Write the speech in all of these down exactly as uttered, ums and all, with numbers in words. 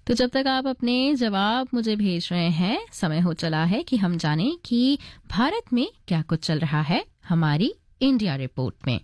तो जब तक आप अपने जवाब मुझे भेज रहे हैं, समय हो चला है कि हम जानें कि भारत में क्या कुछ चल रहा है हमारी इंडिया रिपोर्ट में।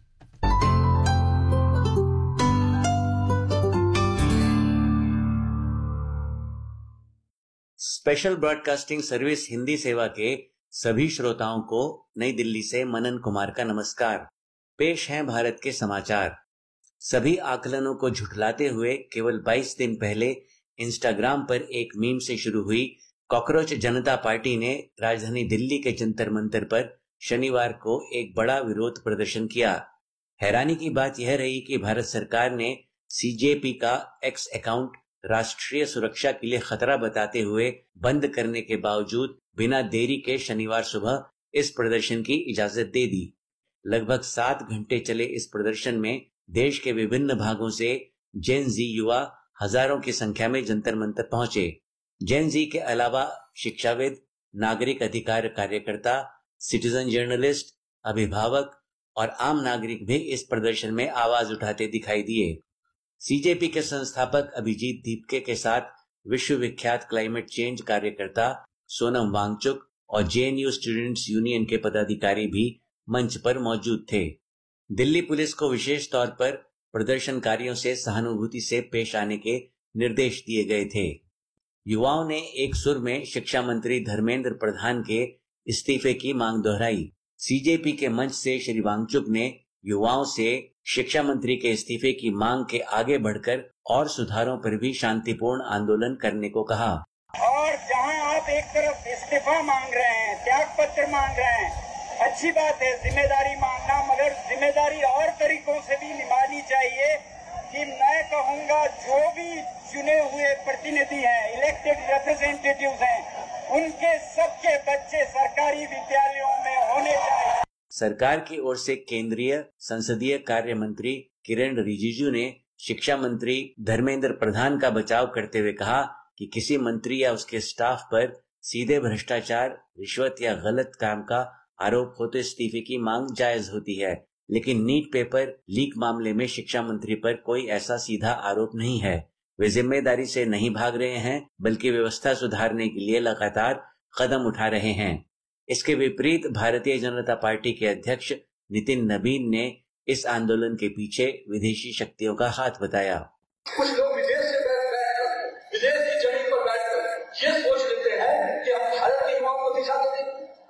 स्पेशल ब्रॉडकास्टिंग सर्विस हिंदी सेवा के सभी श्रोताओं को नई दिल्ली से मनन कुमार का नमस्कार। पेश हैं भारत के समाचार। सभी आकलनों को झुठलाते हुए केवल बाईस दिन पहले इंस्टाग्राम पर एक मीम से शुरू हुई कॉकरोच जनता पार्टी ने राजधानी दिल्ली के जंतर मंतर पर शनिवार को एक बड़ा विरोध प्रदर्शन किया। हैरानी की बात यह रही कि भारत सरकार ने सीजेपी का एक्स अकाउंट राष्ट्रीय सुरक्षा के लिए खतरा बताते हुए बंद करने के बावजूद बिना देरी के शनिवार सुबह इस प्रदर्शन की इजाजत दे दी। लगभग सात घंटे चले इस प्रदर्शन में देश के विभिन्न भागों से जेन जी युवा हजारों की संख्या में जंतर मंतर पहुंचे। जेन जी के अलावा शिक्षाविद, नागरिक अधिकार कार्यकर्ता, सिटीजन जर्नलिस्ट, अभिभावक और आम नागरिक भी इस प्रदर्शन में आवाज उठाते दिखाई दिए। सीजेपी के संस्थापक अभिजीत दीपके के साथ विश्व विख्यात क्लाइमेट चेंज कार्यकर्ता सोनम वांगचुक और जेएनयू स्टूडेंट्स यूनियन के पदाधिकारी भी मंच पर मौजूद थे। दिल्ली पुलिस को विशेष तौर पर प्रदर्शनकारियों से सहानुभूति से पेश आने के निर्देश दिए गए थे। युवाओं ने एक सुर में शिक्षा मंत्री धर्मेंद्र प्रधान के इस्तीफे की मांग दोहराई। सीजेपी के मंच से श्री वांगचुक ने युवाओं से शिक्षा मंत्री के इस्तीफे की मांग के आगे बढ़कर और सुधारों पर भी शांतिपूर्ण आंदोलन करने को कहा। और जहां आप एक तरफ इस्तीफा मांग रहे हैं, त्याग पत्र मांग रहे हैं, अच्छी बात है जिम्मेदारी मांगना, मगर जिम्मेदारी और तरीकों से भी निभानी चाहिए कि मैं कहूंगा जो भी चुने हुए प्रतिनिधि हैं, इलेक्टेड रिप्रेजेंटेटिव्स हैं, उनके सबके बच्चे सरकारी विद्यालयों में होने चाहिए। सरकार की ओर से केंद्रीय संसदीय कार्य मंत्री किरण रिजिजू ने शिक्षा मंत्री धर्मेंद्र प्रधान का बचाव करते हुए कहा कि किसी मंत्री या उसके स्टाफ पर सीधे भ्रष्टाचार, रिश्वत या गलत काम का आरोप हो तो इस्तीफे की मांग जायज होती है, लेकिन नीट पेपर लीक मामले में शिक्षा मंत्री पर कोई ऐसा सीधा आरोप नहीं है। वे जिम्मेदारी से नहीं भाग रहे हैं, बल्कि व्यवस्था सुधारने के लिए लगातार कदम उठा रहे हैं। इसके विपरीत भारतीय जनता पार्टी के अध्यक्ष नितिन नबीन ने इस आंदोलन के पीछे विदेशी शक्तियों का हाथ बताया। कुछ लोग विदेश से बैठ विदेश की जमीन पर बैठकर ये सोच लेते हैं कि हम भारत के युवाओं को दिखा दें।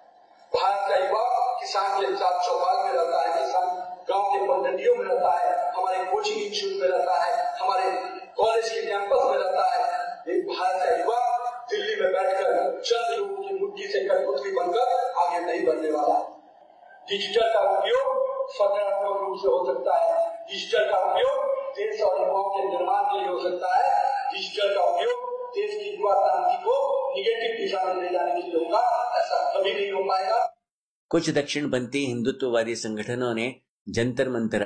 भारत का युवा किसान के साथ चौपाल में रहता है, किसान गांव के पगडंडियों में रहता है, हमारे कोचिंग इंस्टीट्यूट में रहता है, हमारे कॉलेज के कैंपस में रहता है। एक भारत का युवा दिल्ली में बैठकर चंद लोगों की मुट्ठी से कठपुतली बनकर आगे नहीं बढ़ने वाला। डिजिटल का उपयोग सकारात्मक रूप से हो सकता है, डिजिटल का उपयोग देश और युवाओं के निर्माण के लिए हो सकता है, डिजिटल का उपयोग देश की युवा क्रांति को निगेटिव दिशा में ले जाने के लिए होगा। ऐसा कभी नहीं हो पाएगा। कुछ दक्षिणपंथी हिंदुत्ववादी संगठनों ने जंतर मंतर